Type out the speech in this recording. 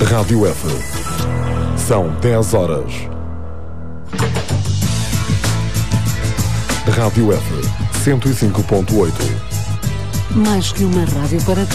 Rádio F. São 10 horas. Rádio F. 105.8. Mais que uma rádio para